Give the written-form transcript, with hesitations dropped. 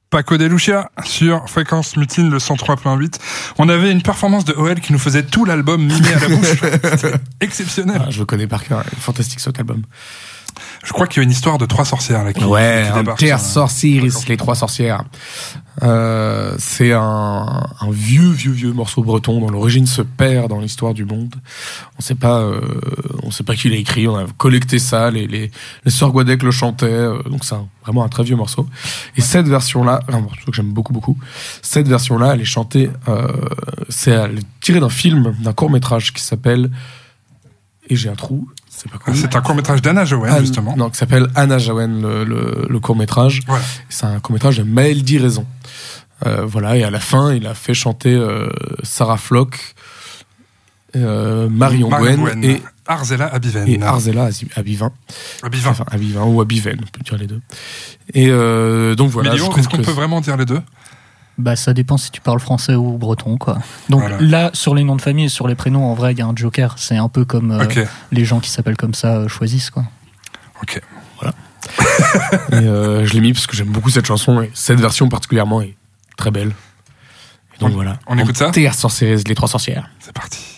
Paco de Lucia sur Fréquence Mutine le 103.8. On avait une performance de OL qui nous faisait tout l'album mimé à la bouche. C'était exceptionnel. Je le connais par cœur. Fantastique cet album. Je crois qu'il y a une histoire de 3 sorcières là qui un débarque. Terre Sorcières, les 3 sorcières. C'est un vieux morceau breton dont l'origine se perd dans l'histoire du monde. On sait pas qui l'a écrit. On a collecté ça. Les sœurs Guadec le chantaient. Donc c'est vraiment un très vieux morceau. Et cette version-là, un morceau que j'aime beaucoup. Cette version-là, elle est chantée. Elle est tirée d'un film, d'un court métrage qui s'appelle. Et j'ai un trou. C'est un court-métrage d'Anna Jowen, justement. Non, qui s'appelle Anna Jowen, le court-métrage. Voilà. C'est un court-métrage de Maël Diraison. Et à la fin, il a fait chanter Sarah Flock, Marion Gwen et Arzella Abiven. Et Arzella Abivin. Enfin, Abivin ou Abiven, on peut dire les deux. Et donc voilà. Mais est-ce qu'on peut vraiment dire les deux ? Bah, ça dépend si tu parles français ou breton, quoi. Donc là, sur les noms de famille et sur les prénoms, en vrai, il y a un joker. C'est un peu comme les gens qui s'appellent comme ça choisissent, quoi. Ok. Voilà. Et je l'ai mis parce que j'aime beaucoup cette chanson et cette version particulièrement est très belle. Et donc voilà. On écoute ça ? Terre Sorcières, les 3 sorcières. C'est parti.